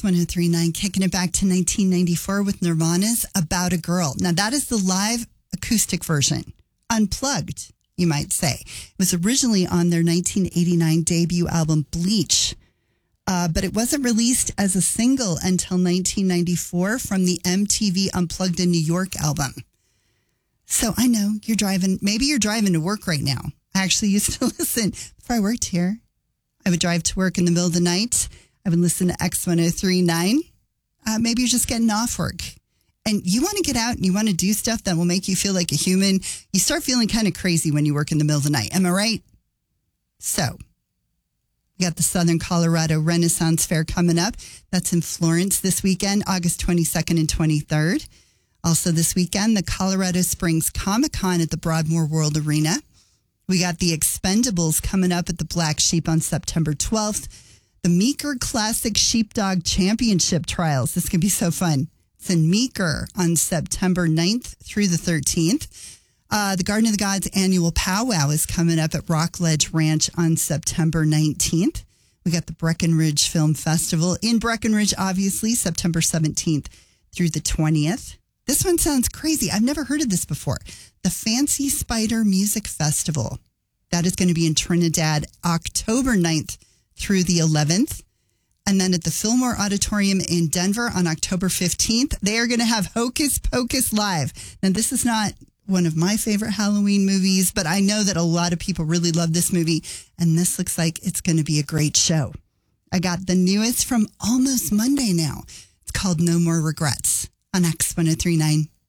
X1039, kicking it back to 1994 with Nirvana's About a Girl. Now, that is the live acoustic version, unplugged, you might say. It was originally on their 1989 debut album, Bleach, but it wasn't released as a single until 1994 from the MTV Unplugged in New York album. So I know maybe you're driving to work right now. I actually used to listen before I worked here. I would drive to work in the middle of the night. I would listen to X1039. Maybe you're just getting off work and you want to get out and you want to do stuff that will make you feel like a human. You start feeling kind of crazy when you work in the middle of the night. Am I right? So we got the Southern Colorado Renaissance Fair coming up. That's in Florence this weekend, August 22nd and 23rd. Also this weekend, the Colorado Springs Comic-Con at the Broadmoor World Arena. We got the Expendables coming up at the Black Sheep on September 12th. The Meeker Classic Sheepdog Championship Trials. This can be so fun. It's in Meeker on September 9th through the 13th. The Garden of the Gods annual powwow is coming up at Rockledge Ranch on September 19th. We got the Breckenridge Film Festival in Breckenridge, obviously, September 17th through the 20th. This one sounds crazy. I've never heard of this before. The Fancy Spider Music Festival. That is going to be in Trinidad, October 9th through the 11th. And then at the Fillmore Auditorium in Denver on October 15th, they are going to have Hocus Pocus Live. Now, this is not one of my favorite Halloween movies, but I know that a lot of people really love this movie. And this looks like it's going to be a great show. I got the newest from Almost Monday now. It's called No More Regrets on X1039.